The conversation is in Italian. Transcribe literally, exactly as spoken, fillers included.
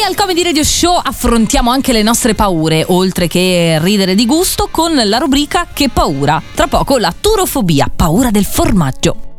Qui al Comedy Radio Show affrontiamo anche le nostre paure, oltre che ridere di gusto, con la rubrica Che paura. Tra poco la turofobia, paura del formaggio.